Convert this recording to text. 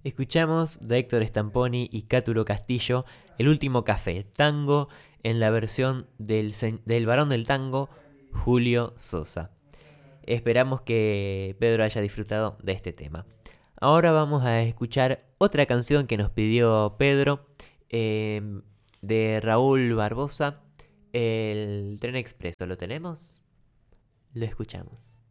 Escuchamos de Héctor Stamponi y Cáturo Castillo El último café, tango en la versión del varón del tango, Julio Sosa. Esperamos que Pedro haya disfrutado de este tema. Ahora vamos a escuchar otra canción que nos pidió Pedro, de Raúl Barbosa, El Tren Expreso. ¿Lo tenemos? Lo escuchamos.